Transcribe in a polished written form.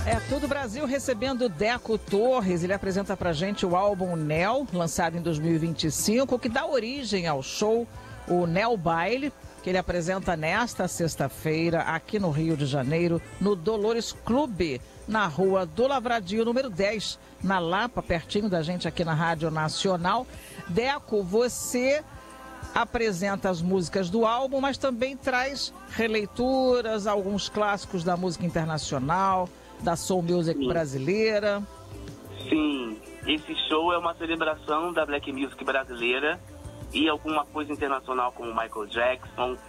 É Tudo Brasil recebendo Deco Torres. Ele apresenta pra gente o álbum Nel, lançado em 2025, que dá origem ao show, o Nel Baile, que ele apresenta nesta sexta-feira aqui no Rio de Janeiro, no Dolores Clube, na rua do Lavradio, número 10, na Lapa, pertinho da gente aqui na Rádio Nacional. Deco, você apresenta as músicas do álbum, mas também traz releituras, alguns clássicos da música internacional, da soul music brasileira. Sim, esse show é uma celebração da black music brasileira e alguma coisa internacional como Michael Jackson,